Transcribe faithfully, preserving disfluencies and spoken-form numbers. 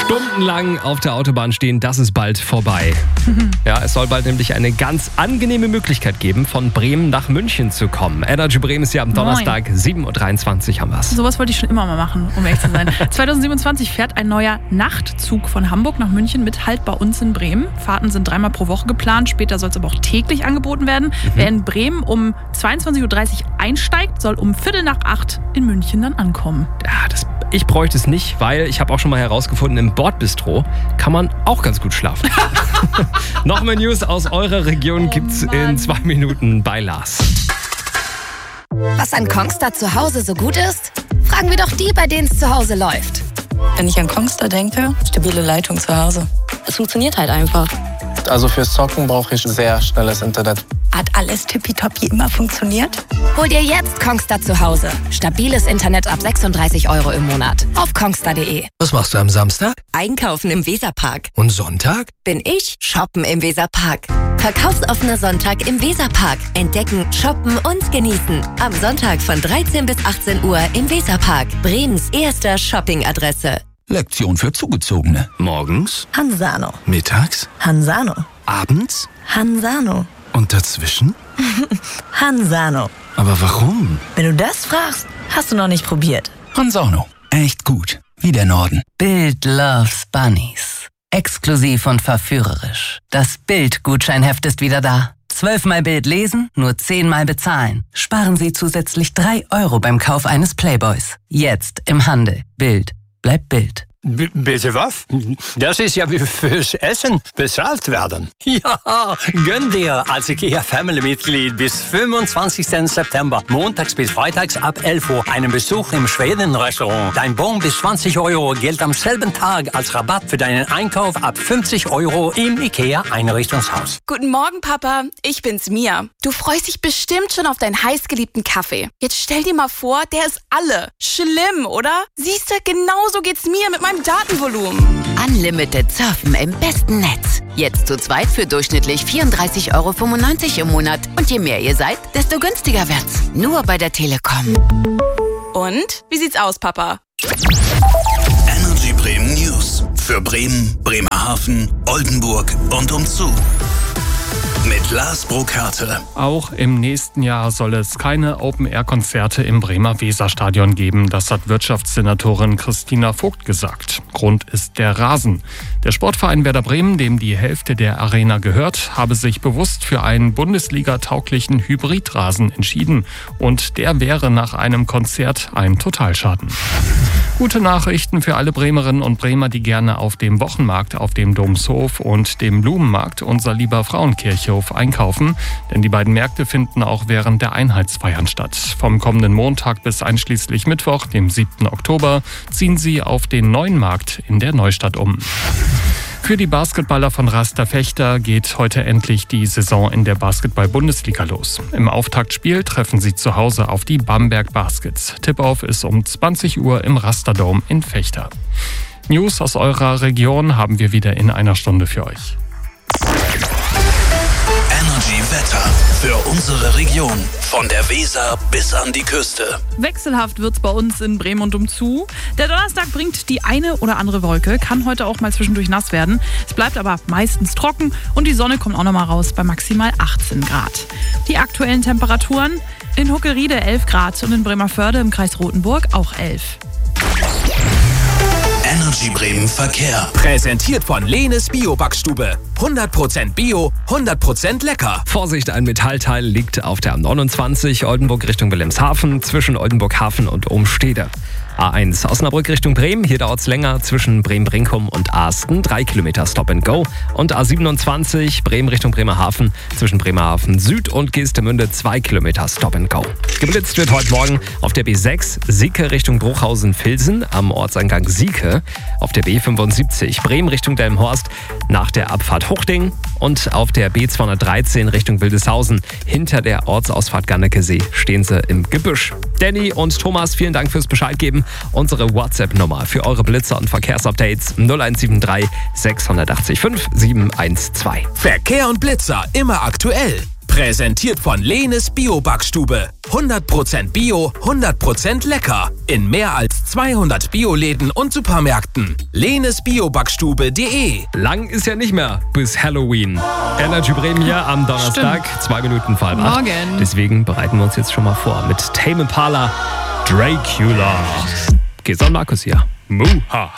Stundenlang auf der Autobahn stehen, das ist bald vorbei. Ja, es soll bald nämlich eine ganz angenehme Möglichkeit geben, von Bremen nach München zu kommen. Energy Bremen ist ja am Donnerstag, sieben Uhr dreiundzwanzig haben wir es. Sowas wollte ich schon immer mal machen, um ehrlich zu sein. zwanzig siebenundzwanzig fährt ein neuer Nachtzug von Hamburg nach München mit Halt bei uns in Bremen. Fahrten sind dreimal pro Woche geplant, später soll es aber auch täglich angeboten werden. Mhm. Wer in Bremen um zweiundzwanzig Uhr dreißig einsteigt, soll um Viertel nach acht in München dann ankommen. Ja, das, ich bräuchte es nicht, weil ich habe auch schon mal herausgefunden, im Bordbistro kann man auch ganz gut schlafen. Noch mehr News aus eurer Region oh, gibt's Mann. in zwei Minuten bei Lars. Was an Kongstar zu Hause so gut ist? Fragen wir doch die, bei denen es zu Hause läuft. Wenn ich an Kongstar denke, stabile Leitung zu Hause. Es funktioniert halt einfach. Also fürs Zocken brauche ich sehr schnelles Internet. Hat alles tippitoppi immer funktioniert? Hol dir jetzt Kongstar zu Hause. Stabiles Internet ab sechsunddreißig Euro im Monat. Auf kongstar punkt de. Was machst du am Samstag? Einkaufen im Weserpark. Und Sonntag? Bin ich shoppen im Weserpark. Verkaufsoffener Sonntag im Weserpark. Entdecken, shoppen und genießen. Am Sonntag von dreizehn bis achtzehn Uhr im Weserpark. Bremens erster Shoppingadresse. Lektion für Zugezogene. Morgens? Hansano. Mittags? Hansano. Abends? Hansano. Und dazwischen? Hansano. Aber warum? Wenn du das fragst, hast du noch nicht probiert. Hansano. Echt gut. Wie der Norden. Bild loves Bunnies. Exklusiv und verführerisch. Das Bild-Gutscheinheft ist wieder da. Zwölfmal Bild lesen, nur zehnmal bezahlen. Sparen Sie zusätzlich drei Euro beim Kauf eines Playboys. Jetzt im Handel. Bild. Bleibt Bild. B- bitte was? Das ist ja wie fürs Essen bezahlt werden. Ja, gönn dir als IKEA-Family-Mitglied bis fünfundzwanzigsten September, montags bis freitags ab elf Uhr, einen Besuch im Schweden-Restaurant. Dein Bon bis zwanzig Euro gilt am selben Tag als Rabatt für deinen Einkauf ab fünfzig Euro im IKEA-Einrichtungshaus. Guten Morgen, Papa. Ich bin's, Mia. Du freust dich bestimmt schon auf deinen heißgeliebten Kaffee. Jetzt stell dir mal vor, der ist alle. Schlimm, oder? Siehst du, genauso geht's mir mit meinem Datenvolumen. Unlimited Surfen im besten Netz. Jetzt zu zweit für durchschnittlich vierunddreißig Euro fünfundneunzig im Monat. Und je mehr ihr seid, desto günstiger wird's. Nur bei der Telekom. Und? Wie sieht's aus, Papa? Energy Bremen News. Für Bremen, Bremerhaven, Oldenburg und umzu. Mit Lars Burkhardt. Auch im nächsten Jahr soll es keine Open-Air-Konzerte im Bremer Weserstadion geben. Das hat Wirtschaftssenatorin Christina Vogt gesagt. Grund ist der Rasen. Der Sportverein Werder Bremen, dem die Hälfte der Arena gehört, habe sich bewusst für einen Bundesliga-tauglichen Hybridrasen entschieden. Und der wäre nach einem Konzert ein Totalschaden. Gute Nachrichten für alle Bremerinnen und Bremer, die gerne auf dem Wochenmarkt, auf dem Domshof und dem Blumenmarkt unser lieber Frauenkirchhof einkaufen. Denn die beiden Märkte finden auch während der Einheitsfeiern statt. Vom kommenden Montag bis einschließlich Mittwoch, dem siebten Oktober, ziehen sie auf den neuen Markt in der Neustadt um. Für die Basketballer von Raster Fechter geht heute endlich die Saison in der Basketball-Bundesliga los. Im Auftaktspiel treffen sie zu Hause auf die Bamberg Baskets. Tip-Off ist um zwanzig Uhr im Rasterdome in Fechter. News aus eurer Region haben wir wieder in einer Stunde für euch. Energy Wetter für unsere Region. Von der Weser bis an die Küste. Wechselhaft wird's bei uns in Bremen und umzu. Der Donnerstag bringt die eine oder andere Wolke, kann heute auch mal zwischendurch nass werden. Es bleibt aber meistens trocken und die Sonne kommt auch noch mal raus bei maximal achtzehn Grad. Die aktuellen Temperaturen: in Huckelriede elf Grad und in Bremervörde im Kreis Rothenburg auch elf. Energy Bremen Verkehr. Präsentiert von Lenes Bio-Backstube. hundert Prozent Bio, hundert Prozent lecker. Vorsicht, ein Metallteil liegt auf der A neunundzwanzig Oldenburg Richtung Wilhelmshaven zwischen Oldenburg Hafen und Umstede. A eins Osnabrück Richtung Bremen, hier dauert es länger zwischen Bremen-Brinkum und Asten, drei Kilometer Stop and Go. Und A siebenundzwanzig Bremen Richtung Bremerhaven zwischen Bremerhaven Süd und Geestemünde, zwei Kilometer Stop and Go. Geblitzt wird heute Morgen auf der B sechs Sieke Richtung Bruchhausen-Vilsen am Ortseingang Sieke, auf der B fünfundsiebzig Bremen Richtung Delmenhorst nach der Abfahrt Huchting und auf der B zweihundertdreizehn Richtung Wildeshausen hinter der Ortsausfahrt Gannekesee stehen sie im Gebüsch. Danny und Thomas, vielen Dank fürs Bescheid geben. Unsere WhatsApp-Nummer für eure Blitzer und Verkehrsupdates null eins sieben drei sechs acht fünf sieben eins zwei. Verkehr und Blitzer immer aktuell. Präsentiert von Lenes Bio-Backstube. hundert Prozent Bio, hundert Prozent lecker. In mehr als zweihundert Bioläden und Supermärkten. lenes bio backstube punkt de. Lang ist ja nicht mehr bis Halloween. Energy Bremen hier am Donnerstag, Stimmt. zwei Minuten vor halb acht. Morgen. Deswegen bereiten wir uns jetzt schon mal vor mit Tame Impala, Dracula. Okay, Son Markus hier. Muha.